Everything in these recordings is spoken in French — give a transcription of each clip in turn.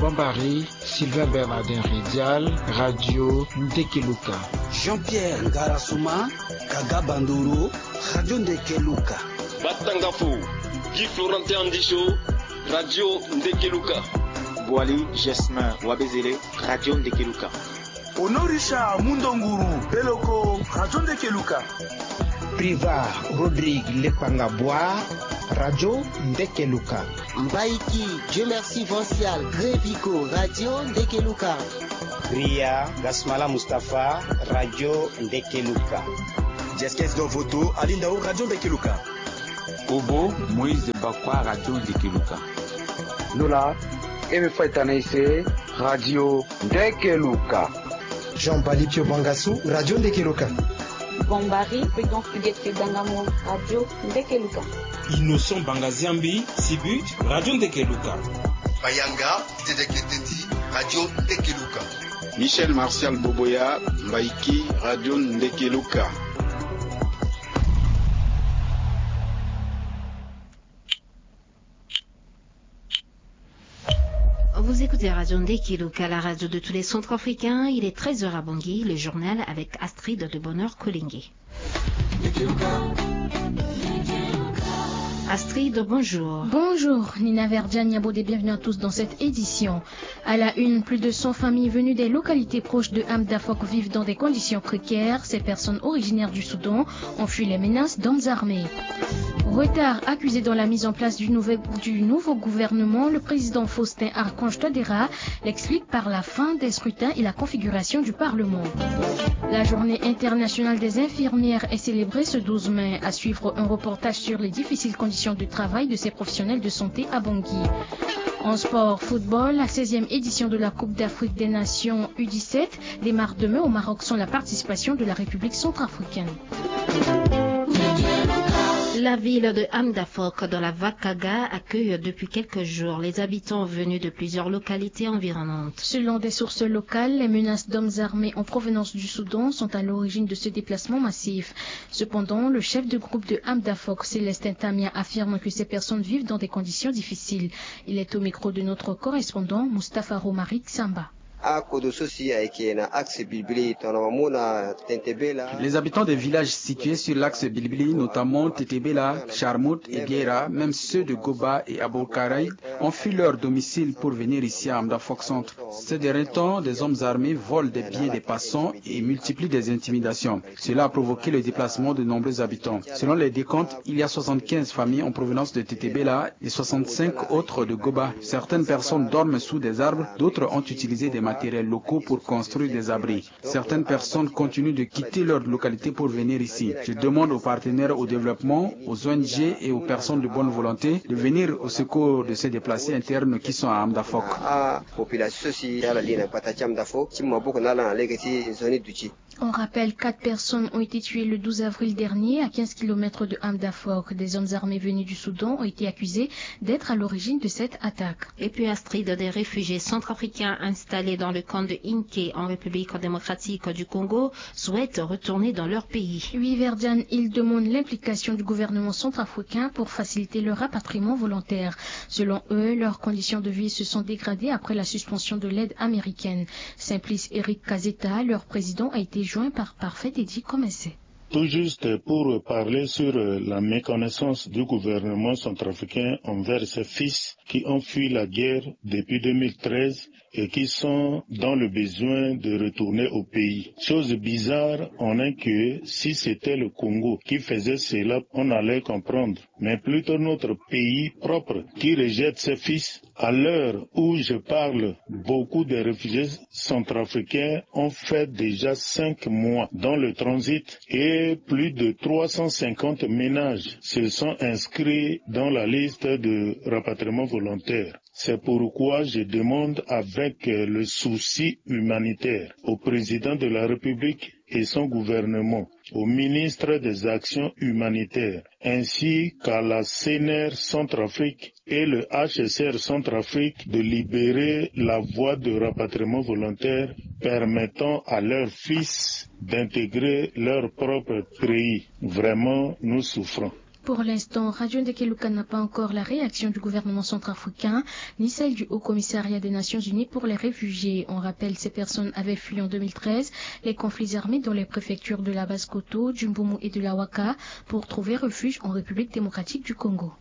Bombari, Sylvain Bernardin Ridial, Radio Ndekeluka. Jean-Pierre Ngarasuma, Kaga Banduro, Radio Ndekeluka. Batangafu, Guy Florentin Andicho, Radio Ndekeluka. Boali Jasmin Wabezele, Radio Ndekeluka. Honorisha Mundonguru, Beloko, Radio Ndekeluka. Priva Rodrigue Lepangabwa, Radio Ndekeluka. Mbaiki, Dieu merci Vincial, Grévico, Radio Ndekeluka. Ria Gasmala Mustafa, Radio Ndekeluka. Jeskes Dovoto, Alindao, Radio Ndekeluka. Obo, Moïse Bakwa, Radio Ndekeluka. Lula, Emefa Tanaise, Radio Ndekeluka. Jean-Bali Bangassou, Radio Ndekeluka. Bombari, Prudence Huguette Dangamo, Radio Ndekeluka. Innocent Bangaziambi, Sibut, Radio Ndekeluka. Bayanga, Tedeketeti, Radio Ndekeluka. Michel Martial Boboya, Mbaiki, Radio Ndekeluka. Vous écoutez Radio Ndekeluka, la radio de tous les centres africains. Il est 13h à Bangui, le journal avec Astrid de Bonheur Kolingué. Astrid, bonjour. Bonjour, Nina Verdiane Yabode, bienvenue à tous dans cette édition. À la une, plus de 100 familles venues des localités proches de Hamdafok vivent dans des conditions précaires. Ces personnes originaires du Soudan ont fui les menaces d'hommes armés. Retard accusé dans la mise en place du nouveau gouvernement, le président Faustin Archange Touadéra l'explique par la fin des scrutins et la configuration du Parlement. La journée internationale des infirmières est célébrée ce 12 mai. À suivre un reportage sur les difficiles conditions de travail de ces professionnels de santé à Bangui. En sport, football, la 16e édition de la Coupe d'Afrique des Nations U17 démarre demain au Maroc sans la participation de la République centrafricaine. La ville de Hamdafok, dans la Vakaga, accueille depuis quelques jours les habitants venus de plusieurs localités environnantes. Selon des sources locales, les menaces d'hommes armés en provenance du Soudan sont à l'origine de ce déplacement massif. Cependant, le chef de groupe de Hamdafok, Célestin Tamia, affirme que ces personnes vivent dans des conditions difficiles. Il est au micro de notre correspondant, Mustapha Romaric Samba. Les habitants des villages situés sur l'axe Bilbili, notamment Tetebela, Charmout et Guéra, même ceux de Goba et Aboukaraï, ont fui leur domicile pour venir ici à Hamdafok Centre. Ces derniers temps, des hommes armés volent des biens des passants et multiplient des intimidations. Cela a provoqué le déplacement de nombreux habitants. Selon les décomptes, il y a 75 familles en provenance de Tetebela et 65 autres de Goba. Certaines personnes dorment sous des arbres, d'autres ont utilisé des matériels locaux pour construire des abris. Certaines personnes continuent de quitter leur localité pour venir ici. Je demande aux partenaires au développement, aux ONG et aux personnes de bonne volonté de venir au secours de ces déplacés internes qui sont à Hamdafok. On rappelle 4 personnes ont été tuées le 12 avril dernier à 15 km de Hamdafok. Des hommes armés venus du Soudan ont été accusés d'être à l'origine de cette attaque. Et puis Astrid, des réfugiés centrafricains installés dans le camp de Inké en République démocratique du Congo souhaitent retourner dans leur pays. Oui, Verdiane, ils demandent l'implication du gouvernement centrafricain pour faciliter leur rapatriement volontaire. Selon eux, leurs conditions de vie se sont dégradées après la suspension de l'aide américaine. Simplice Eric Kazeta, leur président, a été joint par Parfait Eddy Comessé. Tout juste pour parler sur la méconnaissance du gouvernement centrafricain envers ses fils qui ont fui la guerre depuis 2013 et qui sont dans le besoin de retourner au pays. Chose bizarre, on est que si c'était le Congo qui faisait cela, on allait comprendre. Mais plutôt notre pays propre qui rejette ses fils. À l'heure où je parle, beaucoup de réfugiés centrafricains ont fait déjà 5 mois dans le transit et plus de 350 ménages se sont inscrits dans la liste de rapatriement volontaire. C'est pourquoi je demande avec le souci humanitaire au président de la République et son gouvernement, au ministre des Actions humanitaires, ainsi qu'à la CNR Centrafrique et le HCR Centrafrique de libérer la voie de rapatriement volontaire permettant à leurs fils d'intégrer leur propre pays. Vraiment, nous souffrons. Pour l'instant, Radio Ndekeluka n'a pas encore la réaction du gouvernement centrafricain, ni celle du Haut Commissariat des Nations Unies pour les réfugiés. On rappelle, ces personnes avaient fui en 2013 les conflits armés dans les préfectures de la Basse-Koto, du Mboumou et de la Ouaka pour trouver refuge en République démocratique du Congo.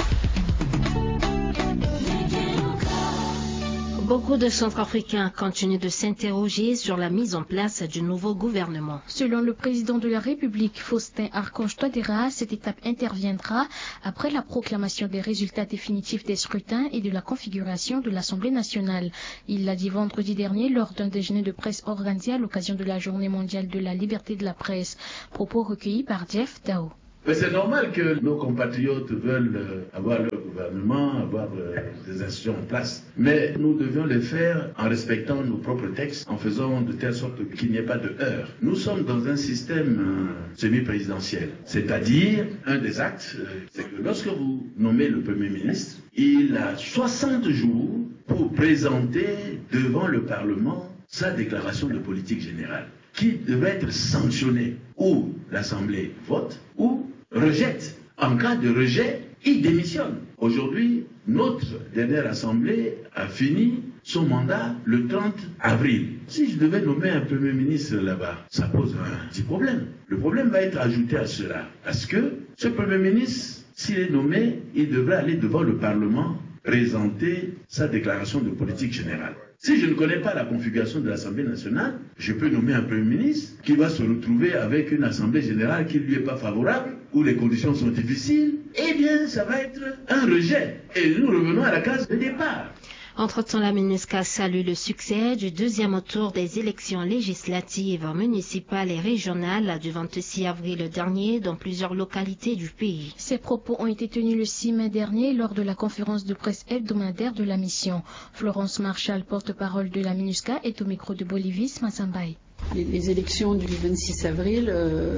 Beaucoup de Centrafricains continuent de s'interroger sur la mise en place du nouveau gouvernement. Selon le président de la République, Faustin Archange Touadéra, cette étape interviendra après la proclamation des résultats définitifs des scrutins et de la configuration de l'Assemblée nationale. Il l'a dit vendredi dernier lors d'un déjeuner de presse organisé à l'occasion de la Journée mondiale de la liberté de la presse. Propos recueillis par Jeff Dao. Mais c'est normal que nos compatriotes veulent avoir leur gouvernement, avoir des institutions en place. Mais nous devions le faire en respectant nos propres textes, en faisant de telle sorte qu'il n'y ait pas de heurts. Nous sommes dans un système semi-présidentiel. C'est-à-dire, un des actes, c'est que lorsque vous nommez le Premier ministre, il a 60 jours pour présenter devant le Parlement sa déclaration de politique générale, qui devrait être sanctionnée. Ou l'Assemblée vote, ou rejette. En cas de rejet, il démissionne. Aujourd'hui, notre dernière Assemblée a fini son mandat le 30 avril. Si je devais nommer un Premier ministre là-bas, ça pose un petit problème. Le problème va être ajouté à cela. Parce que ce Premier ministre, s'il est nommé, il devrait aller devant le Parlement présenter sa déclaration de politique générale. Si je ne connais pas la configuration de l'Assemblée nationale, je peux nommer un Premier ministre qui va se retrouver avec une Assemblée générale qui ne lui est pas favorable, où les conditions sont difficiles. Eh bien, ça va être un rejet. Et nous revenons à la case de départ. Entre-temps, la MINUSCA salue le succès du deuxième tour des élections législatives municipales et régionales du 26 avril dernier dans plusieurs localités du pays. Ces propos ont été tenus le 6 mai dernier lors de la conférence de presse hebdomadaire de la mission. Florence Marchal, porte-parole de la MINUSCA, est au micro de Bolivis Massambaye. Les élections du 26 avril,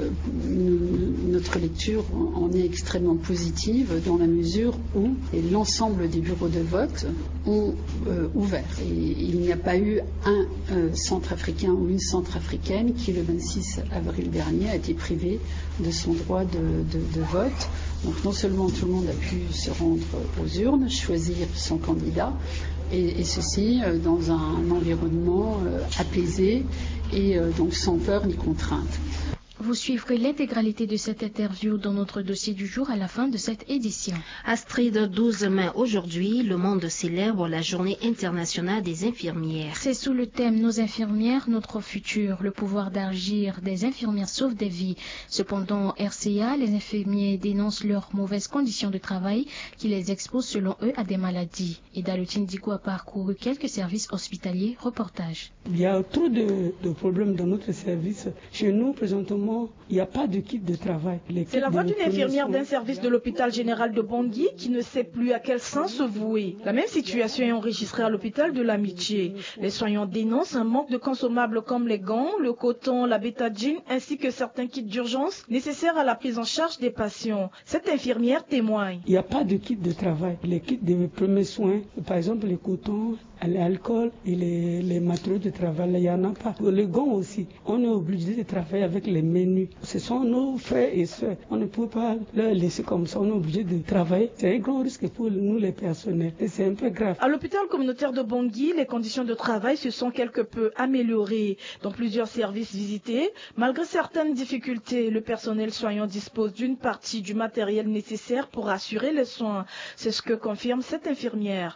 notre lecture en est extrêmement positive dans la mesure où l'ensemble des bureaux de vote ont ouvert. Et il n'y a pas eu un centrafricain ou une centrafricaine qui, le 26 avril dernier, a été privé de son droit de vote. Donc non seulement tout le monde a pu se rendre aux urnes, choisir son candidat, et ceci dans un environnement apaisé et donc sans peur ni contrainte. Vous suivrez l'intégralité de cette interview dans notre dossier du jour à la fin de cette édition. Astrid, 12 mai aujourd'hui, le monde célèbre la journée internationale des infirmières. C'est sous le thème « Nos infirmières, notre futur ». Le pouvoir d'agir des infirmières sauve des vies. Cependant, RCA, les infirmiers dénoncent leurs mauvaises conditions de travail qui les exposent selon eux à des maladies. Et Dalutine Digo a parcouru quelques services hospitaliers. Reportage. Il y a trop de problèmes dans notre service. Chez nous, présentement, il n'y a pas de kit de travail. C'est la voix d'une infirmière d'un service de l'hôpital général de Bangui qui ne sait plus à quel sens se vouer. La même situation est enregistrée à l'hôpital de l'Amitié. Les soignants dénoncent un manque de consommables comme les gants, le coton, la bétadine ainsi que certains kits d'urgence nécessaires à la prise en charge des patients. Cette infirmière témoigne. Il n'y a pas de kit de travail. Les kits de premiers soins, par exemple les cotons, l'alcool et les matériaux de travail, il n'y en a pas. Les gants aussi, on est obligé de travailler avec les menus. Ce sont nos frères et sœurs. On ne peut pas leur laisser comme ça, on est obligé de travailler. C'est un grand risque pour nous les personnels et c'est un peu grave. À l'hôpital communautaire de Bangui, les conditions de travail se sont quelque peu améliorées. Dans plusieurs services visités, malgré certaines difficultés, le personnel soignant dispose d'une partie du matériel nécessaire pour assurer les soins. C'est ce que confirme cette infirmière.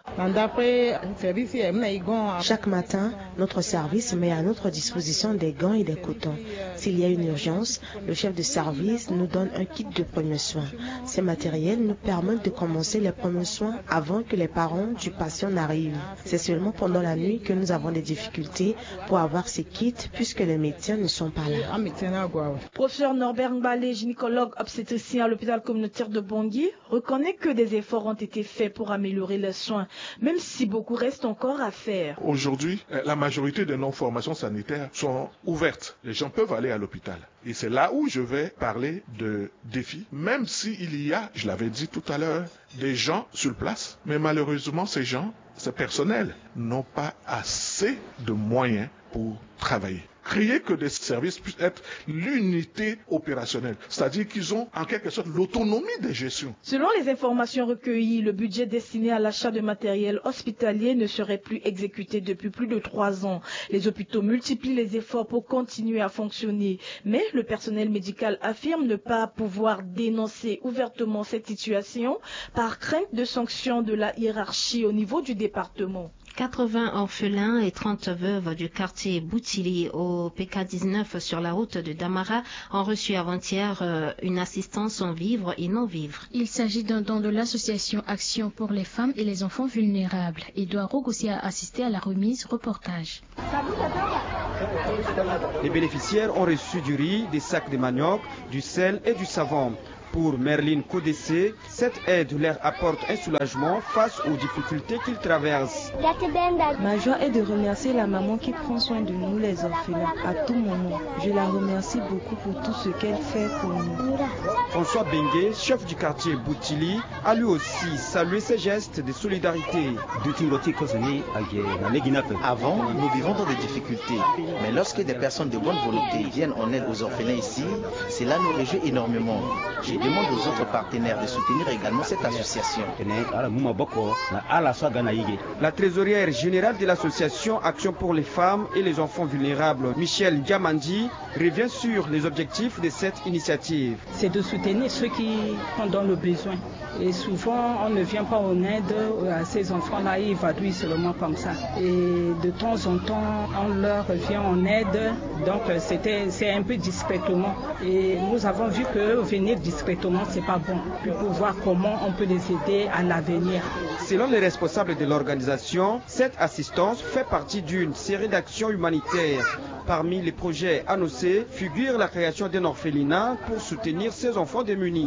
Chaque matin, notre service met à notre disposition des gants et des cotons. S'il y a une urgence, le chef de service nous donne un kit de premiers soins. Ces matériels nous permettent de commencer les premiers soins avant que les parents du patient n'arrivent. C'est seulement pendant la nuit que nous avons des difficultés pour avoir ces kits puisque les médecins ne sont pas là. Professeur Norbert Ngbale, gynécologue obstétricien à l'hôpital communautaire de Bangui, reconnaît que des efforts ont été faits pour améliorer les soins, même si beaucoup reste encore à faire. Aujourd'hui, la majorité de nos formations sanitaires sont ouvertes. Les gens peuvent aller à l'hôpital. Et c'est là où je vais parler de défis, même s'il y a, je l'avais dit tout à l'heure, des gens sur place. Mais malheureusement, ces personnels n'ont pas assez de moyens pour travailler. créer que des services puissent être l'unité opérationnelle, c'est-à-dire qu'ils ont en quelque sorte l'autonomie de gestion. Selon les informations recueillies, le budget destiné à l'achat de matériel hospitalier ne serait plus exécuté depuis plus de 3 ans. Les hôpitaux multiplient les efforts pour continuer à fonctionner, mais le personnel médical affirme ne pas pouvoir dénoncer ouvertement cette situation par crainte de sanctions de la hiérarchie au niveau du département. 80 orphelins et 30 veuves du quartier Boutili au PK19 sur la route de Damara ont reçu avant-hier une assistance en vivres et non-vivres. Il s'agit d'un don de l'association Action pour les femmes et les enfants vulnérables. Edouard Rogossi a assisté à la remise. Reportage. Les bénéficiaires ont reçu du riz, des sacs de manioc, du sel et du savon. Pour Merline Kodessé, cette aide leur apporte un soulagement face aux difficultés qu'ils traversent. Ma joie est de remercier la maman qui prend soin de nous les orphelins à tout moment. Je la remercie beaucoup pour tout ce qu'elle fait pour nous. François Bengue, chef du quartier Boutili, a lui aussi salué ces gestes de solidarité. Avant, nous vivons dans des difficultés, mais lorsque des personnes de bonne volonté viennent en aide aux orphelins ici, cela nous réjouit énormément. Je demande aux autres partenaires de soutenir également cette association. La trésorière générale de l'association Action pour les femmes et les enfants vulnérables, Michel Diamandi, revient sur les objectifs de cette initiative. C'est de soutenir ceux qui sont dans le besoin. Et souvent, on ne vient pas en aide à ces enfants-là, ils évaduent seulement comme ça. Et de temps en temps, on leur vient en aide. Donc, c'est un peu discrètement. Et nous avons vu que venir discrètement, c'est pas bon. Puis pour voir comment on peut les aider à l'avenir. Selon les responsables de l'organisation, cette assistance fait partie d'une série d'actions humanitaires. Parmi les projets annoncés figure la création d'un orphelinat pour soutenir ces enfants démunis.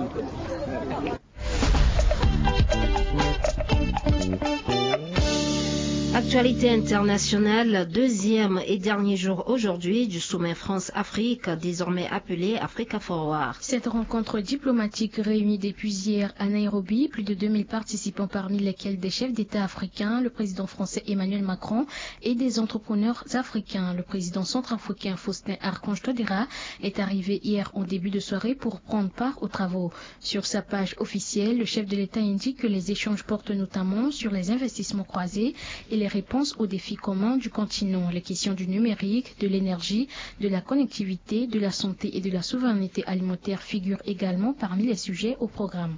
Actualité internationale, deuxième et dernier jour aujourd'hui du sommet France-Afrique, désormais appelé Africa Forward. Cette rencontre diplomatique réunit depuis hier à Nairobi plus de 2000 participants, parmi lesquels des chefs d'État africains, le président français Emmanuel Macron et des entrepreneurs africains. Le président centrafricain Faustin Archange Touadéra est arrivé hier en début de soirée pour prendre part aux travaux. Sur sa page officielle, le chef de l'État indique que les échanges portent notamment sur les investissements croisés et les réponses aux défis communs du continent. Les questions du numérique, de l'énergie, de la connectivité, de la santé et de la souveraineté alimentaire figurent également parmi les sujets au programme.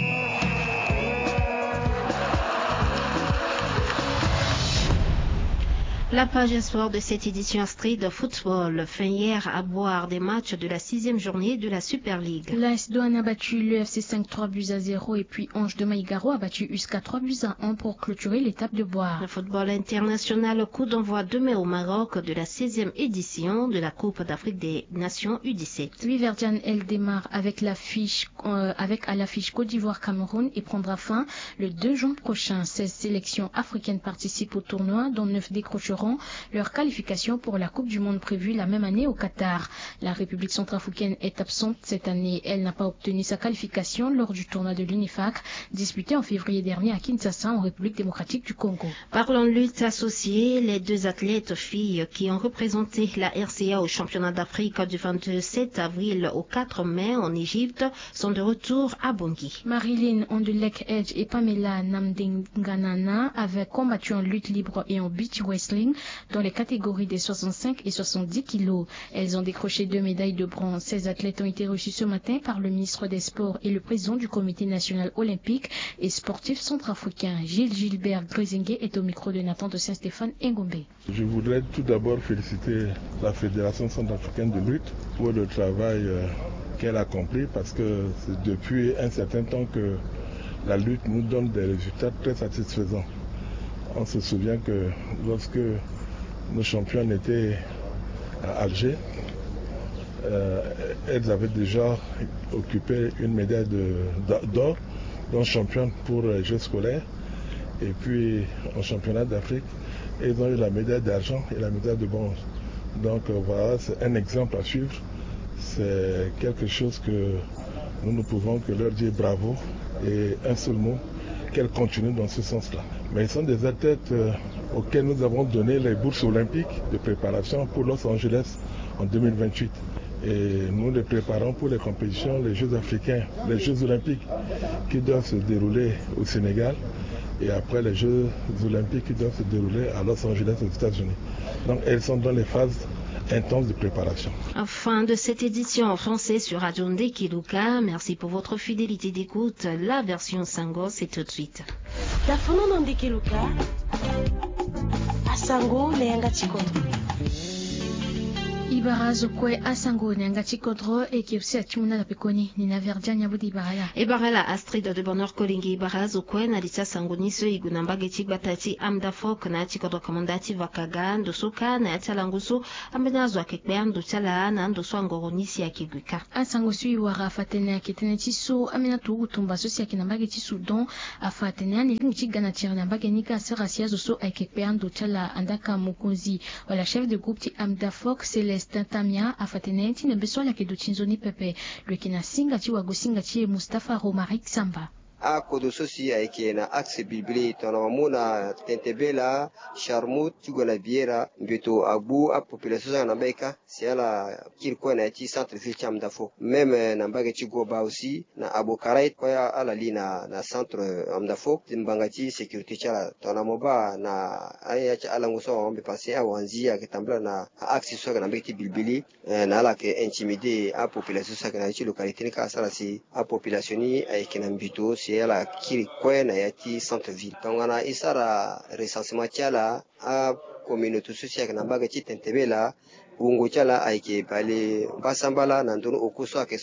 La page sport de cette édition Astrid de football fin hier à boire des matchs de la 6e journée de la Super League. L'AS Douane a battu le FC 5 3-0 et puis Ange de Maïgaro a battu USCA 3-1 pour clôturer l'étape de boire. Le football international, coup d'envoi demain au Maroc de la 16e édition de la Coupe d'Afrique des Nations U17. Viverdiane, elle démarre avec à l'affiche Côte d'Ivoire-Cameroun et prendra fin le 2 juin prochain. 16 sélections africaines participent au tournoi, dont 9 décrocheront leur qualification pour la Coupe du Monde prévue la même année au Qatar. La République centrafricaine est absente cette année. Elle n'a pas obtenu sa qualification lors du tournoi de l'UNIFAC disputé en février dernier à Kinshasa en République démocratique du Congo. Parlons de lutte associée. Les deux athlètes filles qui ont représenté la RCA au championnat d'Afrique du 27 avril au 4 mai en Égypte sont de retour à Bangui. Marilyn Ondelek Edge et Pamela Namdenganana avaient combattu en lutte libre et en beach wrestling dans les catégories des 65 et 70 kilos. Elles ont décroché 2 médailles de bronze. Ces athlètes ont été reçus ce matin par le ministre des Sports et le président du Comité national olympique et sportif centrafricain. Gilbert Grisinguet est au micro de Nathan de Saint-Stéphane Ngombe. Je voudrais tout d'abord féliciter la Fédération centrafricaine de lutte pour le travail qu'elle a accompli, parce que c'est depuis un certain temps que la lutte nous donne des résultats très satisfaisants. On se souvient que lorsque nos championnes étaient à Alger, elles avaient déjà occupé une médaille d'or, donc championne pour les Jeux scolaires. Et puis en championnat d'Afrique, elles ont eu la médaille d'argent et la médaille de bronze. Donc voilà, c'est un exemple à suivre. C'est quelque chose que nous ne pouvons que leur dire bravo. Et un seul mot, qu'elle continue dans ce sens-là. Mais ils sont des athlètes auxquels nous avons donné les bourses olympiques de préparation pour Los Angeles en 2028. Et nous les préparons pour les compétitions, les Jeux africains, les Jeux olympiques qui doivent se dérouler au Sénégal et après les Jeux olympiques qui doivent se dérouler à Los Angeles aux États-Unis. Donc elles sont dans les phases intenses de préparation. Fin de cette édition en français sur Radio Ndekeluka. Merci pour votre fidélité d'écoute. La version Sango, c'est tout de suite. Tafono Ndekeluka, Asango Leanga Chikoto. Ibarazo kwe asango nyanga chikodro ekipsi achimuna la pekoni nina verjanya budi baraya. Ibarala Astrid de Bonheur Kolingi Ibarazo kwe na litsa sangoniso igunambage chigbatati amdafok na chikodro kamandati vakaga ndosoka na yatalanguso ambenazo akekbe ndochala na ndoso angoronisi akiguka. Asango sui wara fatene akitene chiso amena tugu tumba sosi akinambage chisudon afatene ani chigana tiranambage nika serasia zoso akekbe ndochala andaka mukunzi wala chef de groupe ti amdafok Celestin Tamia afatenenti nembesola keduchinzoni pepe lwekina singa chi wagosinga chi Mustafa Romarik Samba. A kodososi aike na axe bibli tonamuna tentebela charmut tugona biera mbeto abu a population na beka siala kirko na ti centre ville chamdafo même na mbage ti goba aussi na abokarait ko ya ala lina na centre amdafo timbangati sécurité chala tonamoba na aya cha ala ngoso on be passer a wanzi a ketambla na axe so na mbeki bilbili na ala ke intimider a population sa na ti localité ka sala si a population ni aike na mbito la kiri kwena ya ti centre ville tongana isara recensement tiala a communauté sociale na baga ti tentebela ungo tiala aike bale basambala na ndono okuso ake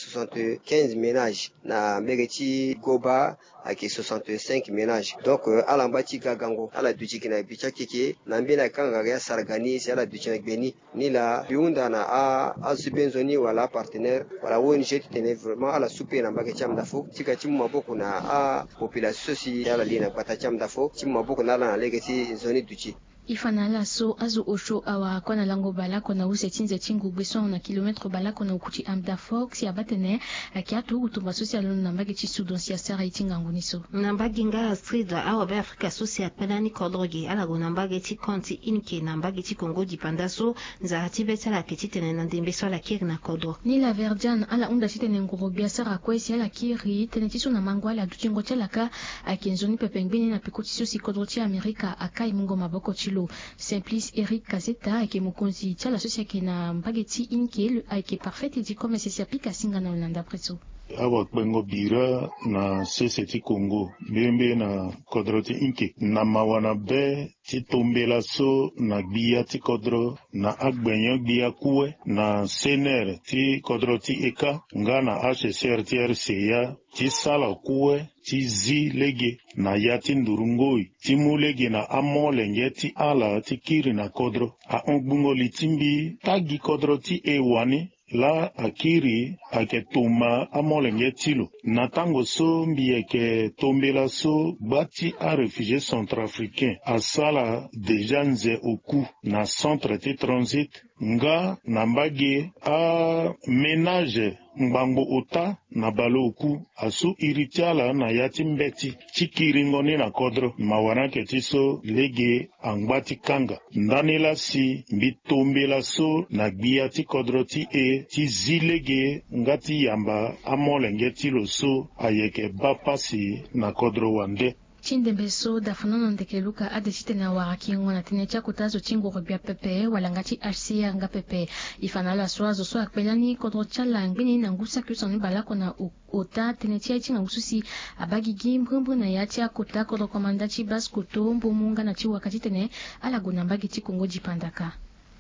75 ménages na mbegeti goba ake 65 ménages donc ala mbati gagango ala duchiki na bicha keke na mbina kanga ya sargani si ala duchina beni ni la biunda na a subventioni wala partenaire wala ONG tene vraiment ala souper na mbage cham dafo tika timu maboko na a population si ala lina kwata cham dafo timu maboko na la legeti zone duchi Ifanala so azu osho awa kona lango balako na use tinze chingu gbeso na kilometre balako na ukuti amdafok si abatene akiatu utumba social na mbage chi sudon si asara itinga nguniso na mbage nga Astrid awa ba Afrika social pelani kodroge ala go na mbage chi konti inke na mbage chi Kongo di pandaso nza atibeta la ketitene na ndembeso la kir na kodro ni la verjan ala unda chitene ngoro biasara kwesi ala kiri tene tiso na mangwala duchingo chalaka akenzoni pepengbini na pikuti si kodro ti Amerika akai mungo maboko chi Simplice Eric Kazeta ake mukonzi chala sosia ke na mbageti inke ake parfait dit comme c'est s'applique singa na Holanda preso awa kwengo bira na seseti Congo bembe na kodroti inke na mawana be ti tombela so na gbia ti kodro na agbenyo gbia kuwe na sener ti kodroti eka nga na HCR ti RCA ti sala kuwe ti zi lege na yati ndurungoi ti mu lege na amo lenge ti ala ti kiri na kodro a ongbungo litimbi tagi kodro ti ewani la akiri ake toma amolenge tilo na tango so mbieke tombela so bati a réfugié centrafricain asala deja nze oku na centre ti transit nga na mbage a ménage mbango ota na balo oku asu iritiala na yati mbeti chikiri na kodro mawana keti so lege angbati kanga ndanela si mbitombela so na gbia ti kodro ti ti zilege ngati yamba amolenge ti lo so ayeke bapasi na kodro wande Chindembeso dafunono Ndekeluka adesite na warakingo na tene chakutazo chingo robia pepe walangati HCR nga pepe ifanala swazo so akpelani kodro chala ngbini na ngusa kusoni balako na ota tene chia chinga ususi abagi gimbumbu na yachi akota kodro komandachi baskoto mbumunga na chi wakati tene alaguna mbagi chi Kongo jipandaka.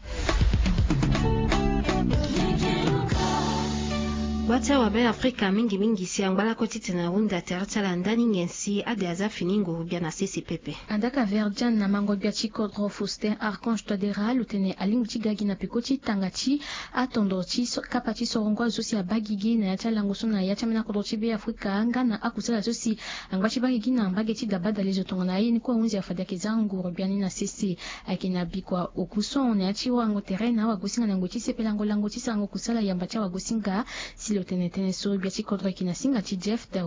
Wata wabe Afrika mingi si angbala koti tena unda teratala ndani ngensi ade aza finingo bia na sisi pepe. Andaka verjan na mango bia chikodro Faustin Archange Todera lutene alingu chigagi na pikoti tangachi atondo chi kapati sorongo zosi abagigi na yacha langoso na yacha mena kodro chibe Afrika anga na akusela zosi angbachi bagigi na ambageti dabada lezo tongona yini kwa unzi afadaki zangu robiani na sisi akina bikwa okuso na yachi wango terena wagosinga na ngochi sepelango lango chisango kusala yambacha wagosinga si le tenetene so biachi kodro kina singa chi Jeff Dao.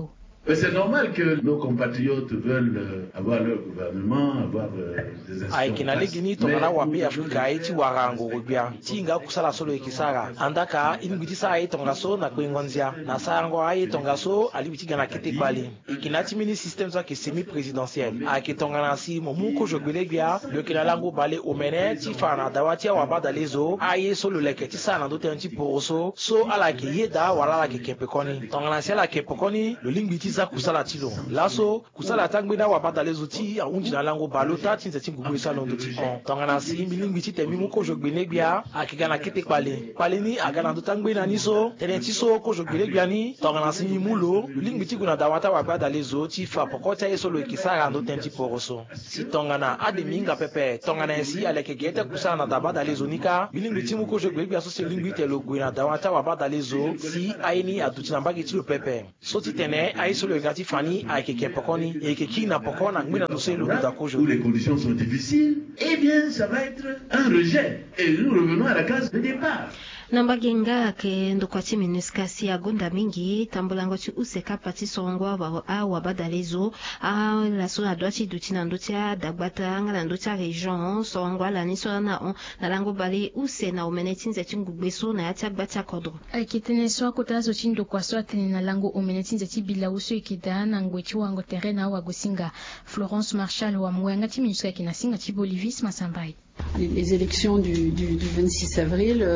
C'est normal que nos compatriotes veulent avoir leur gouvernement, avoir des institutions. Tongana wapi Afrika eti warango gobia tinga kusala solo ekisara andaka ingitisa ai tongaso na kwengonzia na sango ai tongaso alibitiga na kete kwali ikinati mini système za ke semi présidentiel a ke tongana si momuko jogbelegya le kinalango bale omene ti fana dawati wa badalezo ai solo leketi sana ndo tenti poroso so ala ke yeda wala la ke kepekoni tongana si ala kepekoni le lingiti za kusala tilo laso kusala tangbina wa badalezo ti unji na lango balota tinze tingugo salo ndo ti tongana si milingiti temi ko jogbelegya akigana kete kwale ni agana ndo tangbina niso tenenti so ko jogbelegya ni tongana si mulo le lingiti kuna dawata wa badalezo ti fa pokota e solo kisara ndo tenti poroso si tongana ademinga pepe tongana si aleke gete kusana na dabadalezo nika milingiti muko jogbelegya so se lingite lo gwina dawata wa badalezo si aini adutina mbagi ti lo pepe so ti tene ai solo ngati fani akeke pokoni e ke kina pokona ngmina ndo se lo da kojo où les conditions sont difficiles, eh bien ça va être un rejet et nous revenons à la case de départ. Nambagenga ke ndokwati minuska si agonda mingi tambulango chi useka pati songwa wa badalezo la so adwati dutina ndotia dagbata ngala ndotia region songwa la niso na lango bali use na omenetinze tingugbeso na yatia gbata kodro akitene so kotazo chindo kwa so atene na lango omenetinze tibila uso ikida na ngwechi wango terena wa gosinga Florence Marshall wa mwanga ti minuska kinasinga ti Bolivis Masambai. Les élections du 26 avril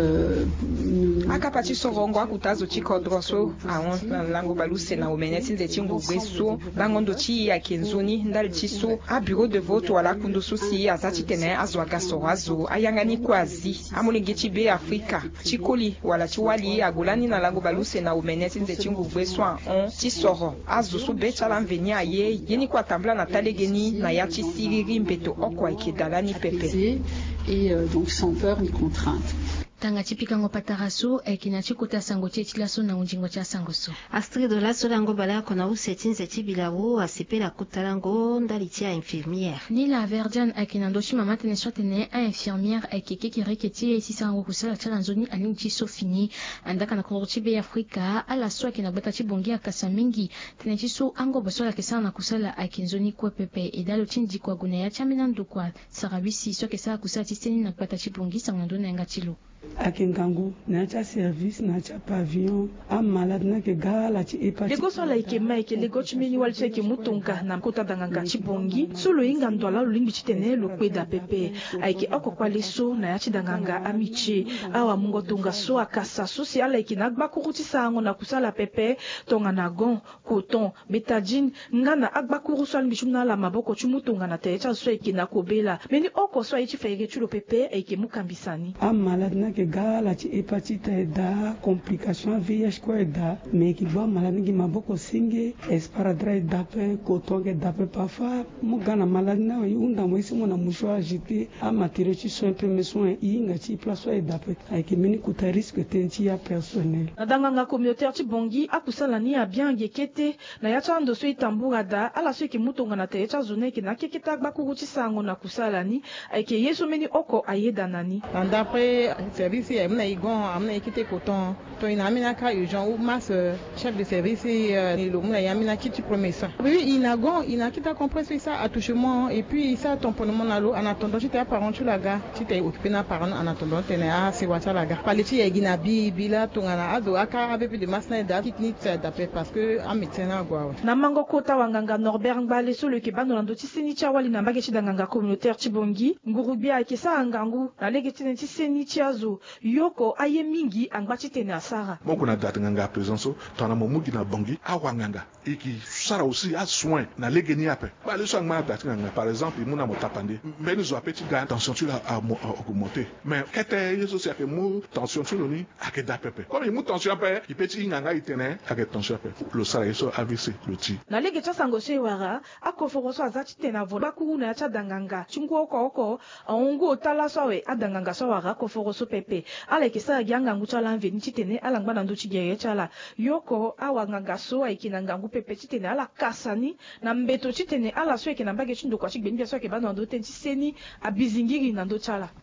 akapati sovongwa kutazo chikodroso awon lango baluse na omeneti de tingugbeso bangondo chi ya kenzoni ndal chiso a bureau de vote wala kundo sosi azati tene azwaga sorazo ayangani kwazi amulingichi be Afrika chikoli wala chiwali agolani na lango baluse na omeneti de tingugbeso on chisoro azusu be chala mveni aye yeni kwa tambla na talegeni na ya chisiriri mbeto okwa ikedalani pepe et donc sans peur ni contrainte. Tanga tipika ngopataraso ekinachi kota sango tilaso na unjingo cha sangoso. Astrid de la solango bala kona usetin zeti bilawo asepela kutalango ndalitia infirmière. Ni la verdian ekinandoshi mama tene swatene a infirmière ekeke kireketi esi sango kusala chalanzoni alinchi sofini andaka na konrochi be Afrika ala swa kina bata chibongi akasa mingi tene chiso ango bosola kesana na kusala akinzoni kwa pepe edalo tindi kwa gunaya chaminando kwa sarabisi swa kesala kusala tisteni na bata chibongi sangandona ngachilo. Akengangu nacha service nacha pavillon a malade na ke gala chi epati lego so la ikema ike lego chimini walche ke mutunga na kota danganga chibongi solo inga ndwala lulingi chitene lo kweda pepe aike okokwa leso na yachi danganga amiche awa mungo tunga so akasa social ike na gbakuruti sango na kusala pepe tonga na gon coton betadine ngana agbakuru so alingi chumna la maboko chumutunga na techa so ike na kobela meni oko so aichi fayege chulo pepe ike mukambisani a malade na ke gala chi hepatite da complication VIH ko da mais qui va malade qui maboko singe esparadrap dape coton ke dape parfois mugana malade na unda mwisi mona mouchoir agité a matériel chi soin premier soin inga chi place so dape avec mini kuta risque tenti ya personnel nadanganga communautaire chi bongi akusala ni ya bien gekete na yacha ndo so itambura da ala so ke mutonga na techa zone ke na keketa gbakuru chi sango na kusala ni aike yeso meni oko ayeda nani d'après service amna igon amna ekite coton to ina amina ka urgent ou masse chef de service et le mona yamina kiti promessa oui inagon ina kita compresse ça attouchement et puis ça tamponnement na l'eau en attendant j'étais parent tu la gare tu t'es occupé na parent en attendant tene a c'est wata la gare palechi yegina bila tongana ado aka avec de masse na da kitni d'après parce que a médecin na gwa na mango kota wanganga Norbert Ngbale solo ke bando ndo tiseni chawali na mbage chidanganga communautaire chibongi ngurubia kesa ngangu na lege tiseni chiazo yoko aye mingi angbachi tene asara moko na date nganga présence tona momugi na bongi awanganga iki sara aussi a soin na legeni ape ba le soin ma date nganga par exemple muna motapande mais nous a petit gars tension tu la a augmenté mais kete yeso c'est que mo tension tu loni ake da pepe comme il mo tension ape il petit nganga itene ake tension ape le sara yeso AVC le ti na lege cha sango shewara akoforoso azati tena vola kuna ya cha danganga chungu oko aungu otala sawe adanganga sawara koforoso pepe ala kisa gyanga nguchala mveni chitene ala ngba ndo chigeye chala yoko awanganga so aikinanga ngu pepe chitene ala kasani na mbeto chitene ala so ekina mbage chindo kwa chigbendia so ke bana ndo tenti seni abizingiri na ndo chala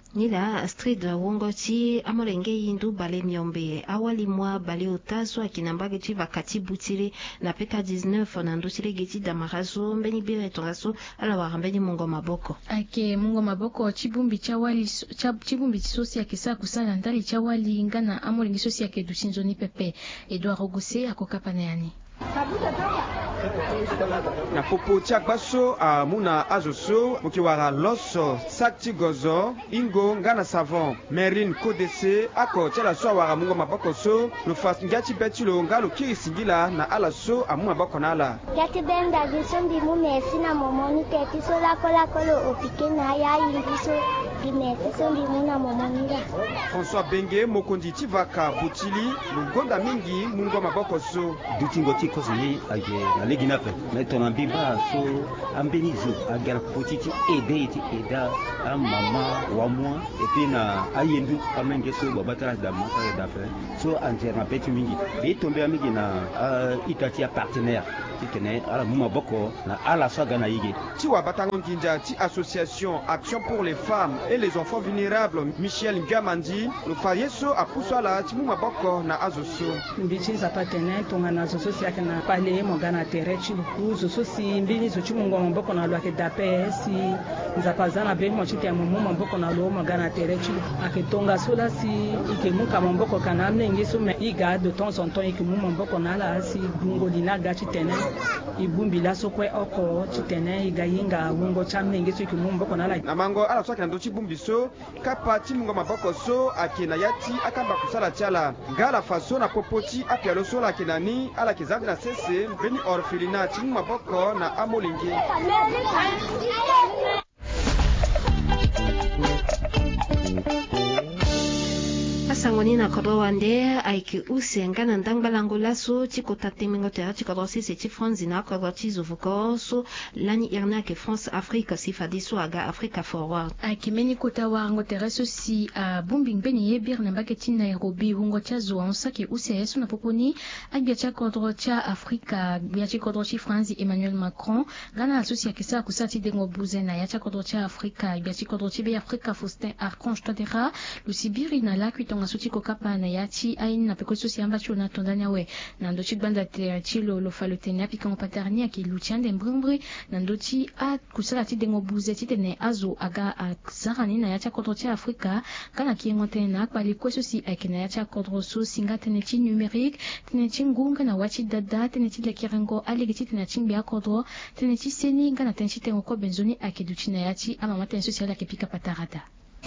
Nila Astrid Wongoti amorenge yindu bale miombe awali mwa bale otazo akinambage chi vakati butire na peka 19 na ndusile geti damarazo mbeni bire tongaso ala warambeni mungo maboko ake mungo maboko chibumbi chawali chibumbi sosi akisa kusana ndali chawali ngana amoringi sosi ake dusinzoni pepe Edouard Ogose akokapana yani na popo tiakbaso a muna azoso mokiwara loso sakti gozo ingo ngana savon Marine Kodese ako tiala so awara mungo maboko so lo fas ngati betilo ngalo kirisingila na ala so amu maboko na ala gati benda gisombi mu mesi na momoni teti so la kolo opike na ya yingiso dimesi sombi mu na momonira François Benge mokondi tivaka butili lugonda mingi mungo maboko so dutingo tikozini age na legina pe metona biba so ambenizo agar potiti eda a mama wa moi et puis na ayendu amenge so babata da mata da fe so anterna peti mingi be tombe amingi na itati ya partenaire tikene ala muma boko na ala swaga na yige tiwa batango nginja ti association action pour les femmes et les enfants vulnérables Michel Ngamandi le fayeso apusala ti muma boko na azoso mbichi za partenaire tonga na azoso siaka na pale mogana tere chi lukuzo so si mbili zo chimungo maboko na lwa ke dape si nzapazana be mo chiti ya mumu maboko na lwa mogana tere chi aketonga sola si ike muka maboko kana mnenge so me iga de temps en temps ike mumu maboko na la si bungo dina gachi tene ibumbi la so kwe oko chitene iga yinga wungo chamnenge so ike mumu maboko na la na mango ala so kando chibumbi so kapa chimungo maboko so akena yati akamba kusala tiala ngala faso na popoti apelo so la kenani ala kizambi na sese beni orphelinat chimungo maboko na amolingi asangoni na kodo wande aiki usenga na ndangbalango laso chiko tatemingo tera chiko dosi se chi France na kodo chizuvuko so lani irna ke France Afrique sifadiso aga Africa Forward aiki meni kota wango tera so si a bumbing beni yebir na mbaketi Nairobi hungo cha zuansa ke useyesu na poponi agbia cha kodo cha Africa bia chi kodo chi France Emmanuel Macron gana asosi akisa kusati dengo buze na ya cha kodo cha Africa bia chi kodo chi be Africa Faustin Archange todera lusibiri na la kuitonga suti kokapa na yati aini na pekoso si amba chuna tondanya we na ndochi banda te chilo lo falotenya apika ngopatarni akiluchande mbrumbri na ndochi a kusala ti dengo buze ti tene azo aga a sarani na yati kodro ti Afrika kana kiengote na akpali kweso si akina yati kodro so singa tene ti numérique tene ti ngunga na wati dada tene ti lekirengo alegiti tene ti mbia kodro tene ti seni ngana tene ti tengo ko benzoni akiduchi na yati ama maten so si ala kepika patarada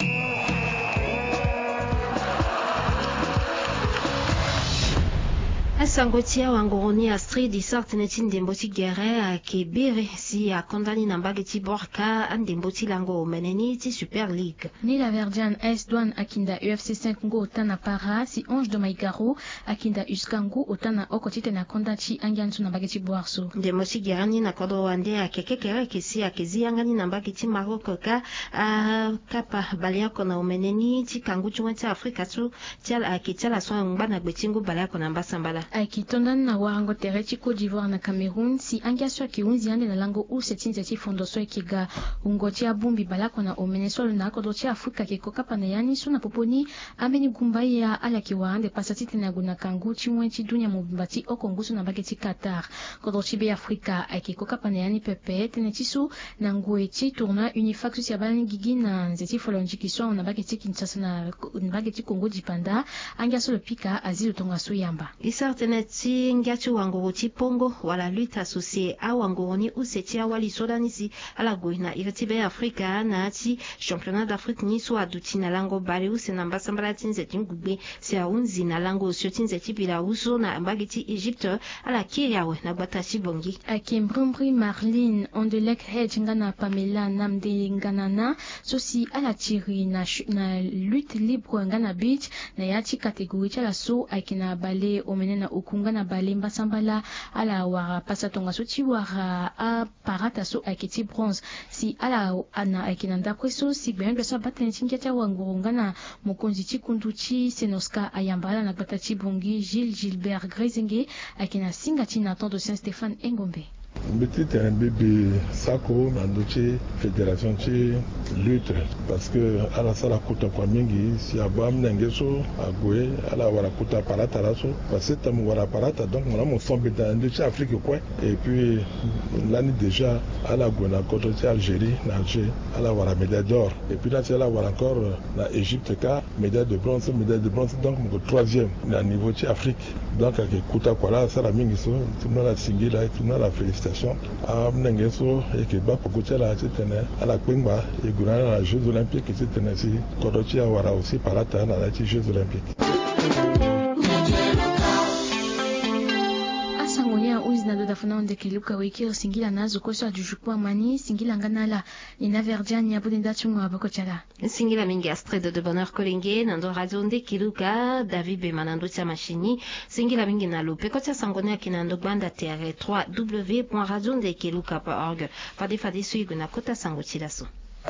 asangotia wangoroni Astrid isarteneti ndemboti gere ke bere si a kondani na mbageti borka andemboti lango meneni ti Super League ni la Verdian AS Douane akinda UFC 5 ngo otana para si Ange de Maigaro akinda Uskango otana okotite na kondachi angiansu na mbageti boarso ndemboti gere ni na kodo wande akekekere kesi akezi angani na mbageti Maroko ka kapa baliako na omeneni ti kangu chumati Afrika tu tial akitiala so ngana gbetingu baliako na mbasambala aikitondana na warango tere ti Côte d'Ivoire na Cameroun si angiaso akiunzi ande na lango usetinze ti fondoso ekiga ungo ti abumbi balako na omenesolo na akodo ti Afrika ke kokapa na yani so na poponi ambeni gumba ya ala ki waande pasati tena guna kangu ti mwen ti dunia mobimba ti okongusu na bage ti Qatar kodo ti be Afrika ke kokapa na yani pepe tene ti so na ngwe ti tourna Unifax si abani gigi na nzeti folonjiki so na bage ti Kinshasa na bage ti Congo dipanda angiaso le pika azilo tonga so yamba teneti ngiachi wangoro ti pongo wala lutte associée a wangoro ni useti awali sodanisi ala goina iretibe Afrika na ti championnat d'Afrique ni so aduti na lango bale use na mbasambala tinze tingugbe si aunzi na lango sio tinze ti bila uso na mbagiti Egypte ala kiriawe na gbata ti bongi akembrumbri Marlene Ondelek hedge ngana Pamela namde nganana so si ala tiri na lutte libre ngana beach na yati catégorie ti ala so akina bale omene na ukunga na balemba sambala ala wara pasatonga so ti wara a parata so akiti bronze si ala ana akinanda kweso si gbe so batene ti ngiata wangurunga na mokonzi ti kundu ti Senoska ayambala na gbata ti bongi Gilbert Grezenge akina singa ti Nathan de Saint-Stéphane Engombe Petit terrain bébé sako nandoche fédération chi lutte parce que ala sala kuta kwa mingi si abam nengeso agwe ala wala kuta parata raso parce que tam wala parata donc on a mon sombe dans de Afrique quoi et puis l'année déjà ala gona contre Algérie Alger ala wala médaille d'or et puis là c'est là wala encore la Égypte ka médaille de bronze donc mon troisième na niveau de Afrique donc avec kuta kwa la sala mingi so tout la singila tout la félicitations à Mnengeso et que Bako Goutela à la Kwingba et Gourana à la Jeux Olympiques et Tennessee, Korochi Awara aussi par la Tana à la Jeux Olympiques. Asangoya uzina do dafuna onde kiluka wiki singila nazo kosa jujukwa mani singila nganala ina verjani abudenda chunga bakochala singila mingi Astrid de Bonheur Kolenge nando radio onde kiluka David Bemanando tia machini singila mingi na lope kocha sangone kinando banda TR 3w.radiondekiluka.org fade suigo na kota sangochilaso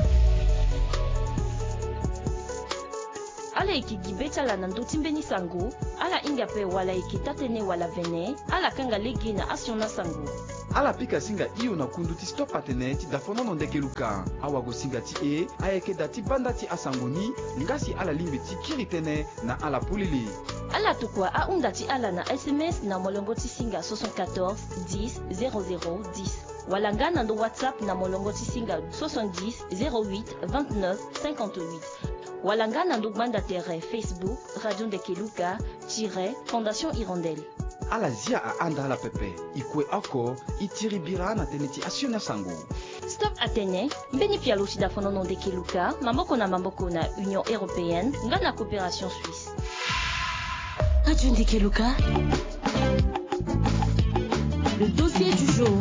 ala ikigibeta la nando timbeni sango ala ingape wala ikitatene wala vene ala kanga legi na asiona sango ala pika singa iyo na kundu ti stop atene ti dafona no ndeke luka awa go singa ti e ayeke da ti banda ti asangoni ngasi ala limbe ti kiri tene na ala pulili ala tukua a unda ti ala na SMS na molongo ti singa 74 10 00 10 wala nga na ndo WhatsApp na molongo ti singa 70 08 29 58 wala nga na ndo banda tere Facebook Radio Ndekeluka Fondation Hirondelle ala zia a anda ala pepe ikue ako itiri bira na tene ti asiona sango Stop Atene mbeni pialo ti dafono no Ndekeluka mamboko na Union Européenne nga na coopération suisse Radio Ndekeluka le dossier du jour.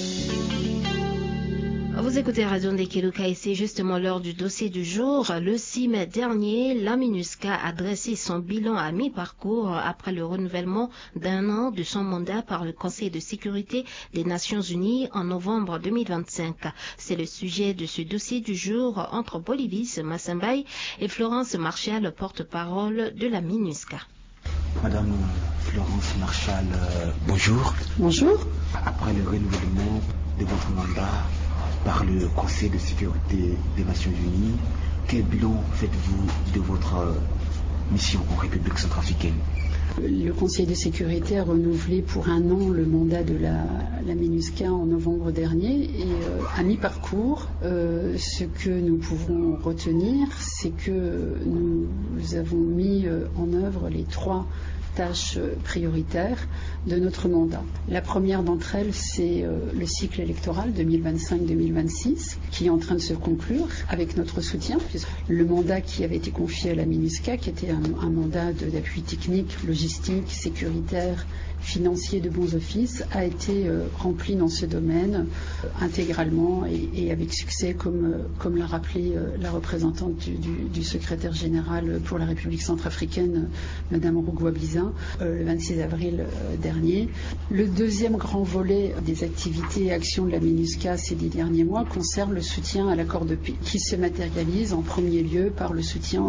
Vous écoutez Radio Ndekeluka et c'est justement l'heure du dossier du jour. Le 6 mai dernier, la MINUSCA a dressé son bilan à mi-parcours après le renouvellement d'un an de son mandat par le Conseil de sécurité des Nations Unies en novembre 2025. C'est le sujet de ce dossier du jour entre Bolivis Massambaye et Florence Marchal, porte-parole de la MINUSCA. Madame Florence Marchal, bonjour. Bonjour. Après le renouvellement de votre mandat par le Conseil de sécurité des Nations Unies, quel bilan faites-vous de votre mission en République centrafricaine? Le Conseil de sécurité a renouvelé pour un an le mandat de la MINUSCA en novembre dernier et à mi-parcours, ce que nous pouvons retenir, c'est que nous avons mis en œuvre les 3 tâches prioritaires de notre mandat. La première d'entre elles, c'est le cycle électoral 2025-2026 qui est en train de se conclure avec notre soutien. Le mandat qui avait été confié à la MINUSCA, qui était un mandat d'appui technique, logistique, sécuritaire, financier de bons offices, a été rempli dans ce domaine intégralement et avec succès, comme l'a rappelé la représentante du secrétaire général pour la République centrafricaine, Madame Rougouabiza, le 26 avril dernier. Le deuxième grand volet des activités et actions de la MINUSCA ces 10 derniers mois concerne le soutien à l'accord de paix, qui se matérialise en premier lieu par le soutien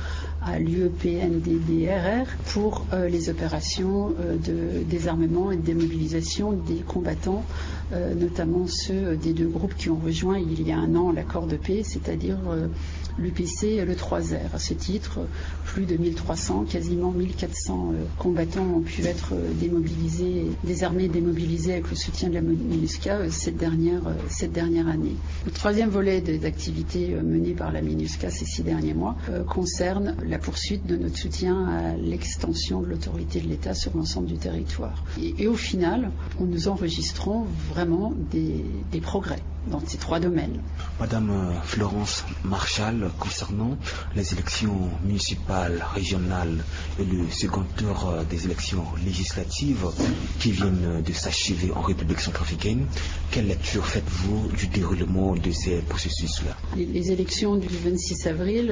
à l'UEPNDDRR pour les opérations de désarmement et de démobilisation des combattants, notamment ceux des 2 groupes qui ont rejoint il y a un an l'accord de paix, c'est-à-dire l'UPC et le 3R. À ce titre, plus de 1300, quasiment 1400 combattants ont pu être démobilisés, désarmés et démobilisés avec le soutien de la MINUSCA cette dernière année. Le troisième volet des activités menées par la MINUSCA ces 6 derniers mois concerne la poursuite de notre soutien à l'extension de l'autorité de l'État sur l'ensemble du territoire. Et au final, nous enregistrons vraiment des progrès dans ces 3 domaines. Madame Florence Marchal, concernant les élections municipales, régionales et le second tour des élections législatives qui viennent de s'achever en République centrafricaine, quelle lecture faites-vous du déroulement de ces processus-là? Les élections du 26 avril,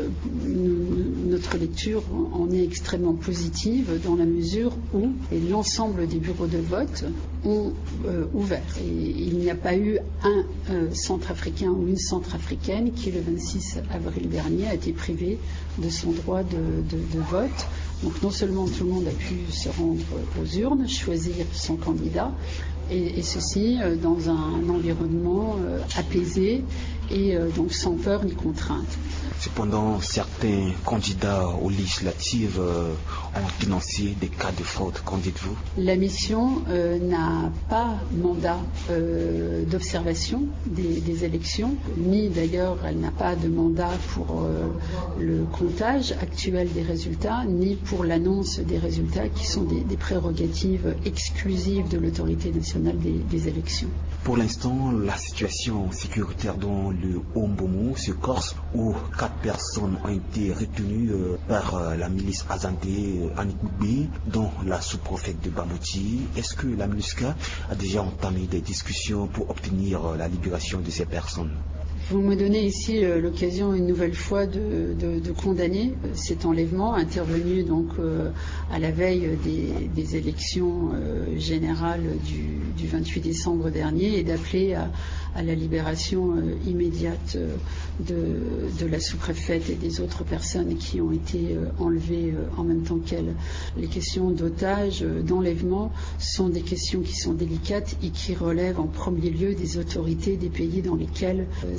notre lecture en est extrêmement positive dans la mesure où l'ensemble des bureaux de vote ont ouvert. Et il n'y a pas eu un centrafricain ou une centrafricaine qui, le 26 avril dernier, a été privé de son droit de vote. Donc non seulement tout le monde a pu se rendre aux urnes, choisir son candidat, Et ceci dans un environnement apaisé et donc sans peur ni contrainte. Cependant, certains candidats aux législatives ont dénoncé des cas de fraude. Qu'en dites-vous? La mission n'a pas mandat d'observation des élections, ni d'ailleurs elle n'a pas de mandat pour le comptage actuel des résultats, ni pour l'annonce des résultats qui sont des prérogatives exclusives de l'autorité nationale des élections. Pour l'instant, la situation sécuritaire dans le Haut-Mbomou se corse où 4 personnes ont été retenues par la milice Azandé Anikoubi, dont la sous-préfète de Bamouti. Est-ce que la MINUSCA a déjà entamé des discussions pour obtenir la libération de ces personnes? Vous me donnez ici l'occasion une nouvelle fois de condamner cet enlèvement intervenu donc à la veille des élections générales du 28 décembre dernier et d'appeler à la libération immédiate de la sous-préfète et des autres personnes qui ont été enlevées en même temps qu'elle. Les questions d'otages, d'enlèvement sont des questions qui sont délicates et qui relèvent en premier lieu des autorités des pays dans lesquels